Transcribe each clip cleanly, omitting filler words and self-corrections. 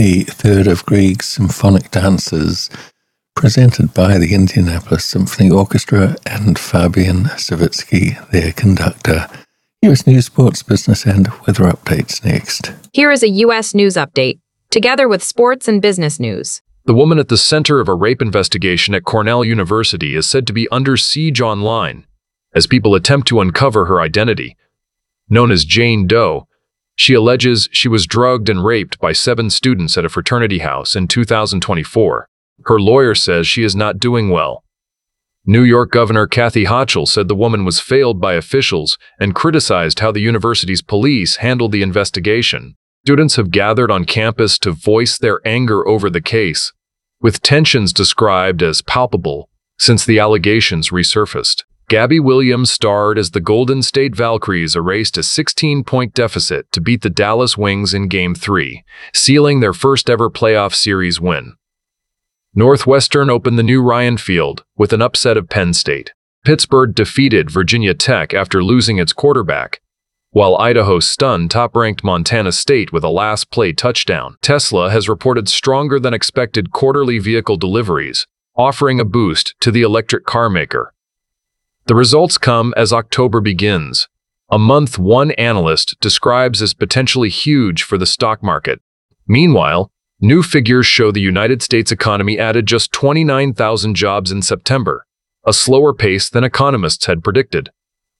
the third of Grieg's symphonic dances, presented by the Indianapolis Symphony Orchestra and Fabian Savitsky, their conductor. U.S. News, Sports, Business, and Weather Updates next. Here is a U.S. News Update, together with sports and business news. The woman at the center of a rape investigation at Cornell University is said to be under siege online as people attempt to uncover her identity. Known as Jane Doe, she alleges she was drugged and raped by 7 students at a fraternity house in 2024. Her lawyer says she is not doing well. New York Governor Kathy Hochul said the woman was failed by officials and criticized how the university's police handled the investigation. Students have gathered on campus to voice their anger over the case, with tensions described as palpable since the allegations resurfaced. Gabby Williams starred as the Golden State Valkyries erased a 16-point deficit to beat the Dallas Wings in Game 3, sealing their first-ever playoff series win. Northwestern opened the new Ryan Field with an upset of Penn State. Pittsburgh defeated Virginia Tech after losing its quarterback, while Idaho stunned top-ranked Montana State with a last-play touchdown. Tesla has reported stronger than expected quarterly vehicle deliveries, offering a boost to the electric car maker. The results come as October begins, a month one analyst describes as potentially huge for the stock market. Meanwhile, new figures show the United States economy added just 29,000 jobs in September, a slower pace than economists had predicted.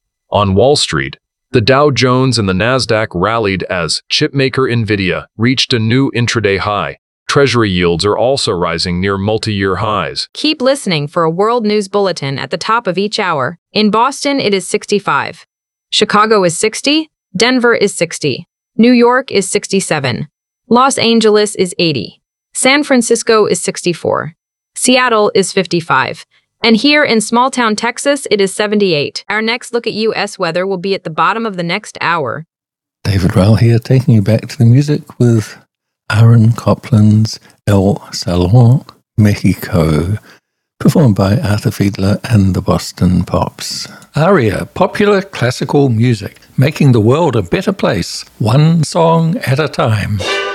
On Wall Street, the Dow Jones and the Nasdaq rallied as chipmaker Nvidia reached a new intraday high. Treasury yields are also rising near multi-year highs. Keep listening for a world news bulletin at the top of each hour. In Boston, it is 65. Chicago is 60. Denver is 60. New York is 67. Los Angeles is 80. San Francisco is 64. Seattle is 55. And here in small-town Texas, it is 78. Our next look at U.S. weather will be at the bottom of the next hour. David Rowell here, taking you back to the music with Aaron Copland's El Salon, Mexico, performed by Arthur Fiedler and the Boston Pops. ARIA, popular classical music, making the world a better place, one song at a time.